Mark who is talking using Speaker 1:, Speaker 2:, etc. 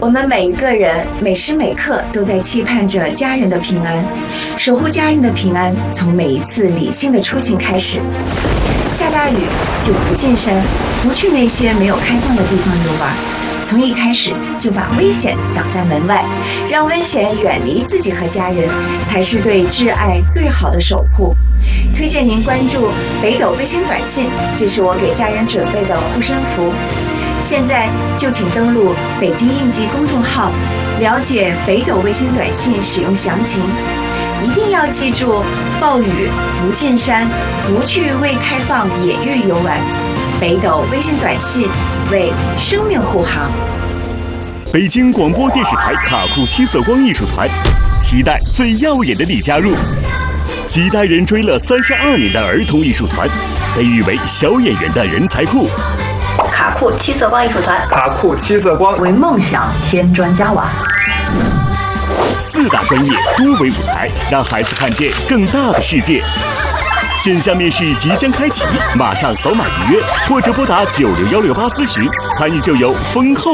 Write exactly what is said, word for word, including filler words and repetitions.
Speaker 1: 我们每一个人每时每刻都在期盼着家人的平安，守护家人的平安，从每一次理性的出行开始。下大雨就不进山，不去那些没有开放的地方游玩，从一开始就把危险挡在门外，让危险远离自己和家人，才是对挚爱最好的守护。推荐您关注北斗卫星短信，这是我给家人准备的护身符。现在就请登录北京应急公众号，了解北斗卫星短信使用详情。一定要记住，暴雨不进山，不去未开放野域游玩。北斗微信短信为生命护航。
Speaker 2: 北京广播电视台卡库七色光艺术团，期待最耀眼的你加入。几代人追了三十二年的儿童艺术团，被誉为小演员的人才库。
Speaker 3: 卡库七色光艺术团，
Speaker 4: 卡库七色光
Speaker 3: 为梦想添砖加瓦。
Speaker 2: 四大专业多维舞台，让孩子看见更大的世界。线下面试即将开启，马上扫码预约或者拨打九六幺六八咨询，参与就有丰厚